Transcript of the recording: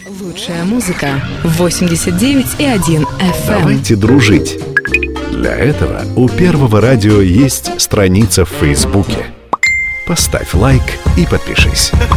Лучшая музыка 89,1 FM. Давайте дружить. Для этого у Первого радио есть страница в Фейсбуке. Поставь лайк и подпишись.